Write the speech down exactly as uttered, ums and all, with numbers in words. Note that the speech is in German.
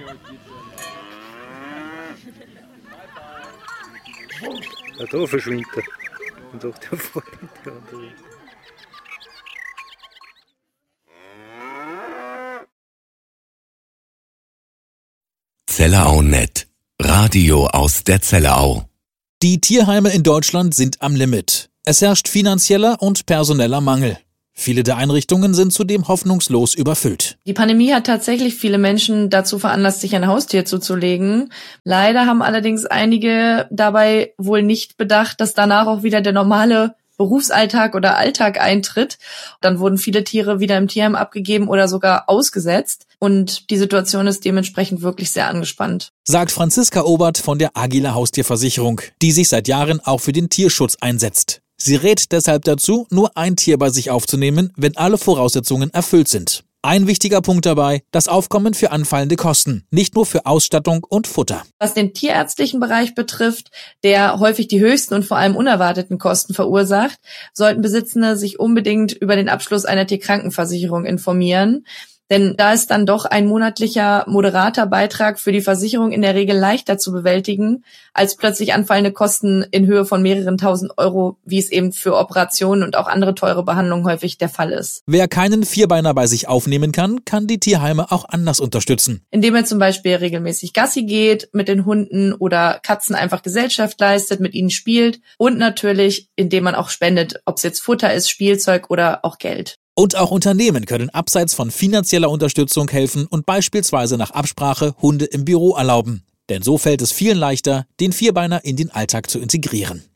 Ja, da verschwindet er. Und auch der vorne, der andere. Zellerau Net. Radio aus der Zellerau. Die Tierheime in Deutschland sind am Limit. Es herrscht finanzieller und personeller Mangel. Viele der Einrichtungen sind zudem hoffnungslos überfüllt. Die Pandemie hat tatsächlich viele Menschen dazu veranlasst, sich ein Haustier zuzulegen. Leider haben allerdings einige dabei wohl nicht bedacht, dass danach auch wieder der normale Berufsalltag oder Alltag eintritt. Dann wurden viele Tiere wieder im Tierheim abgegeben oder sogar ausgesetzt. Und die Situation ist dementsprechend wirklich sehr angespannt. Sagt Franziska Obert von der Agila Haustierversicherung, die sich seit Jahren auch für den Tierschutz einsetzt. Sie rät deshalb dazu, nur ein Tier bei sich aufzunehmen, wenn alle Voraussetzungen erfüllt sind. Ein wichtiger Punkt dabei, das Aufkommen für anfallende Kosten, nicht nur für Ausstattung und Futter. Was den tierärztlichen Bereich betrifft, der häufig die höchsten und vor allem unerwarteten Kosten verursacht, sollten Besitzende sich unbedingt über den Abschluss einer Tierkrankenversicherung informieren. Denn da ist dann doch ein monatlicher moderater Beitrag für die Versicherung in der Regel leichter zu bewältigen, als plötzlich anfallende Kosten in Höhe von mehreren tausend Euro, wie es eben für Operationen und auch andere teure Behandlungen häufig der Fall ist. Wer keinen Vierbeiner bei sich aufnehmen kann, kann die Tierheime auch anders unterstützen. Indem er zum Beispiel regelmäßig Gassi geht mit den Hunden oder Katzen einfach Gesellschaft leistet, mit ihnen spielt und natürlich, indem man auch spendet, ob es jetzt Futter ist, Spielzeug oder auch Geld. Und auch Unternehmen können abseits von finanzieller Unterstützung helfen und beispielsweise nach Absprache Hunde im Büro erlauben. Denn so fällt es vielen leichter, den Vierbeiner in den Alltag zu integrieren.